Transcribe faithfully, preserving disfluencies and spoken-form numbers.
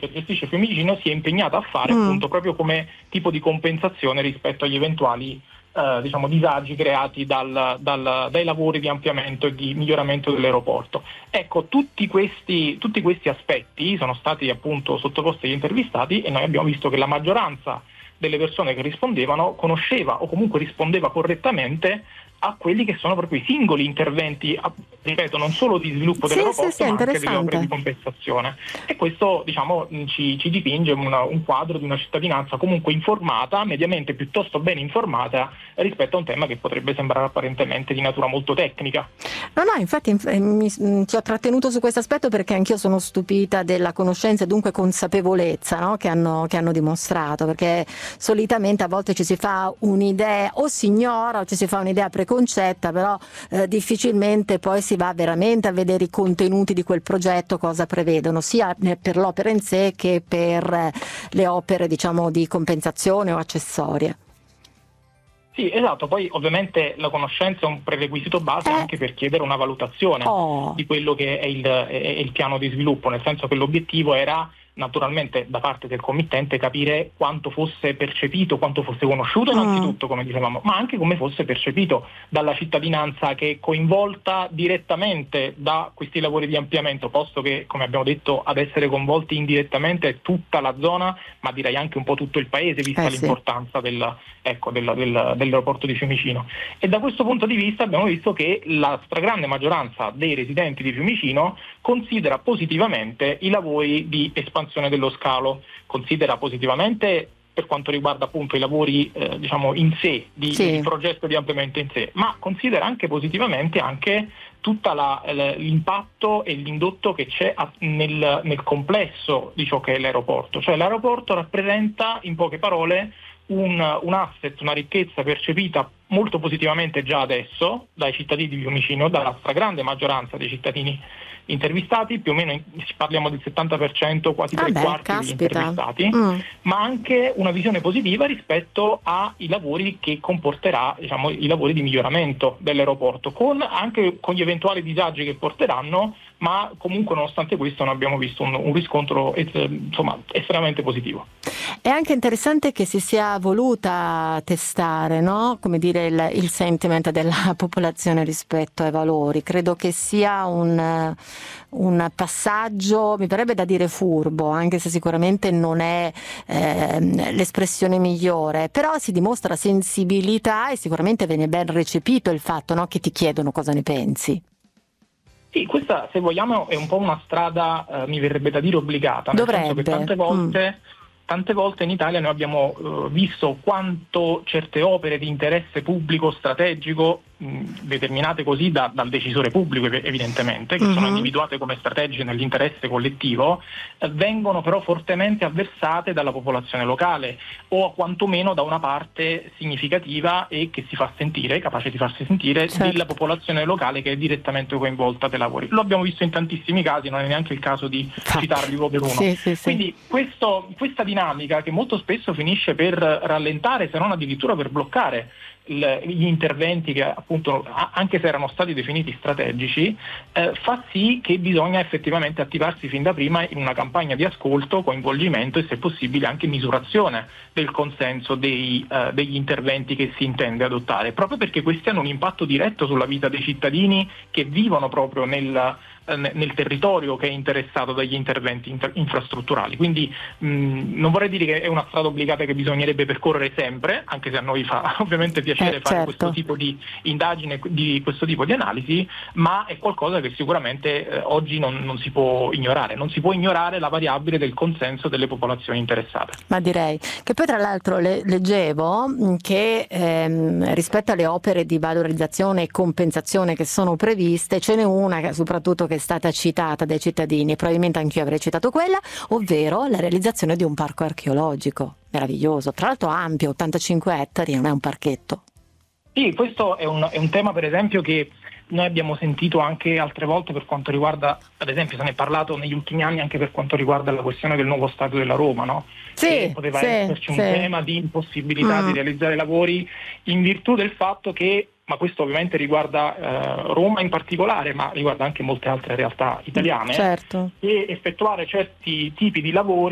che gestisce Fiumicino si è impegnata a fare, mm. appunto proprio come tipo di compensazione rispetto agli eventuali eh, diciamo disagi creati dal, dal, dai lavori di ampliamento e di miglioramento dell'aeroporto. Ecco, tutti questi, tutti questi aspetti sono stati appunto sottoposti agli intervistati e noi abbiamo visto che la maggioranza delle persone che rispondevano conosceva o comunque rispondeva correttamente a quelli che sono proprio i singoli interventi, ripeto, non solo di sviluppo sì, dell'aeroporto, sì, sì, ma anche delle opere di compensazione. E questo, diciamo, ci, ci dipinge una, un quadro di una cittadinanza comunque informata, mediamente piuttosto ben informata, rispetto a un tema che potrebbe sembrare apparentemente di natura molto tecnica. No, no, infatti inf- mi, ti ho trattenuto su questo aspetto perché anch'io sono stupita della conoscenza e dunque consapevolezza, no, che hanno, che hanno dimostrato, perché solitamente a volte ci si fa un'idea, o si ignora o ci si fa un'idea preconcetta, però eh, difficilmente poi si va veramente a vedere i contenuti di quel progetto, cosa prevedono, sia per l'opera in sé che per le opere, diciamo, di compensazione o accessorie. Sì, esatto, poi ovviamente la conoscenza è un prerequisito base eh. anche per chiedere una valutazione oh. di quello che è il, è il piano di sviluppo, nel senso che l'obiettivo era naturalmente da parte del committente capire quanto fosse percepito, quanto fosse conosciuto innanzitutto, come dicevamo, ma anche come fosse percepito dalla cittadinanza che è coinvolta direttamente da questi lavori di ampliamento, posto che, come abbiamo detto, ad essere coinvolti indirettamente è tutta la zona, ma direi anche un po' tutto il paese, vista eh, l'importanza sì. del, ecco, del, del, dell'aeroporto di Fiumicino. E da questo punto di vista abbiamo visto che la stragrande maggioranza dei residenti di Fiumicino considera positivamente i lavori di espansione dello scalo, considera positivamente per quanto riguarda appunto i lavori eh, diciamo in sé, di, sì. di progetto di ampliamento in sé, ma considera anche positivamente anche tutta la, l'impatto e l'indotto che c'è a, nel, nel complesso di ciò che è l'aeroporto. Cioè l'aeroporto rappresenta, in poche parole, un, un asset, una ricchezza percepita molto positivamente già adesso dai cittadini di Fiumicino, dalla stragrande maggioranza dei cittadini intervistati, più o meno in, parliamo del settanta per cento, quasi tre ah beh, quarti caspita. degli intervistati, mm. ma anche una visione positiva rispetto ai lavori che comporterà, diciamo, i lavori di miglioramento dell'aeroporto, con anche con gli eventuali disagi che porteranno, ma comunque nonostante questo noi abbiamo visto un, un riscontro eh, insomma estremamente positivo. È anche interessante che si sia voluta testare, no? Come dire, il, il sentiment della popolazione rispetto ai valori. Credo che sia un, un passaggio, mi verrebbe da dire furbo, anche se sicuramente non è eh, l'espressione migliore, però si dimostra sensibilità e sicuramente viene ben recepito il fatto, no? Che ti chiedono cosa ne pensi. Sì, questa, se vogliamo, è un po' una strada, eh, mi verrebbe da dire, obbligata, nel Dovrebbe. senso che tante volte, mm. tante volte in Italia noi abbiamo eh, visto quanto certe opere di interesse pubblico strategico, mh, determinate così da, dal decisore pubblico evidentemente, che mm-hmm. sono individuate come strategiche nell'interesse collettivo, eh, vengono però fortemente avversate dalla popolazione locale o quantomeno da una parte significativa e che si fa sentire, capace di farsi sentire, certo. della popolazione locale che è direttamente coinvolta dai lavori. Lo abbiamo visto in tantissimi casi, non è neanche il caso di citarli uno per uno. Sì, sì, sì. Quindi questo, questa dinamica che molto spesso finisce per rallentare, se non addirittura per bloccare gli interventi che appunto, anche se erano stati definiti strategici, eh, fa sì che bisogna effettivamente attivarsi fin da prima in una campagna di ascolto, coinvolgimento e se possibile anche misurazione del consenso dei, eh, degli interventi che si intende adottare, proprio perché questi hanno un impatto diretto sulla vita dei cittadini che vivono proprio nel nel territorio che è interessato dagli interventi inter- infrastrutturali. Quindi mh, non vorrei dire che è una strada obbligata che bisognerebbe percorrere sempre, anche se a noi fa ovviamente piacere eh, fare certo. questo tipo di indagine, di questo tipo di analisi, ma è qualcosa che sicuramente eh, oggi non, non si può ignorare. Non si può ignorare la variabile del consenso delle popolazioni interessate. Ma direi che poi tra l'altro le, leggevo che ehm, rispetto alle opere di valorizzazione e compensazione che sono previste, ce n'è una che soprattutto che è stata citata dai cittadini, probabilmente anch'io avrei citato quella, ovvero la realizzazione di un parco archeologico meraviglioso, tra l'altro ampio, ottantacinque ettari, non è un parchetto. Sì, questo è un, è un tema per esempio che noi abbiamo sentito anche altre volte per quanto riguarda, ad esempio se ne è parlato negli ultimi anni anche per quanto riguarda la questione del nuovo stadio della Roma, no? Sì, che poteva sì, esserci sì. un tema di impossibilità mm. di realizzare lavori in virtù del fatto che, ma questo ovviamente riguarda eh, Roma in particolare, ma riguarda anche molte altre realtà italiane, certo. che effettuare certi tipi di lavori